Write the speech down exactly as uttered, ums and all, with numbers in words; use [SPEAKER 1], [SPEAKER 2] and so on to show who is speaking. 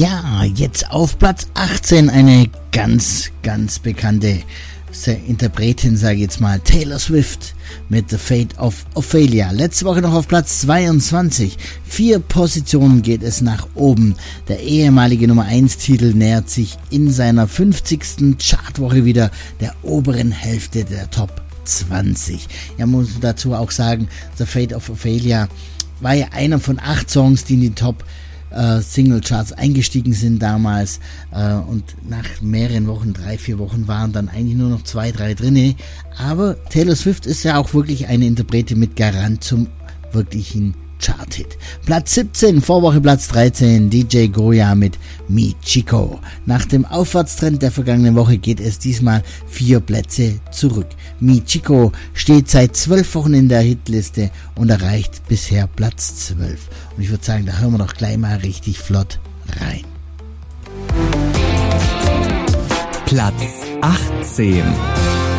[SPEAKER 1] Ja, jetzt auf Platz achtzehn eine ganz, ganz bekannte Interpretin, sage ich jetzt mal, Taylor Swift mit The Fate of Ophelia. Letzte Woche noch auf Platz zweiundzwanzig. Vier Positionen geht es nach oben. Der ehemalige Nummer eins Titel nähert sich in seiner fünfzigsten Chartwoche wieder der oberen Hälfte der Top zwanzig. Ja, muss dazu auch sagen, The Fate of Ophelia war ja einer von acht Songs, die in die Top Uh, Single-Charts eingestiegen sind damals, uh, und nach mehreren Wochen, drei, vier Wochen waren dann eigentlich nur noch zwei, drei drinne. Aber Taylor Swift ist ja auch wirklich eine Interpretin mit Garant zum wirklichen Chart-Hit. Platz siebzehn, Vorwoche Platz dreizehn, D J Goya mit Mi Chico. Nach dem Aufwärtstrend der vergangenen Woche geht es diesmal vier Plätze zurück. Mi Chico steht seit zwölf Wochen in der Hitliste und erreicht bisher Platz zwölf. Und ich würde sagen, da hören wir doch gleich mal richtig flott rein.
[SPEAKER 2] Platz achtzehn.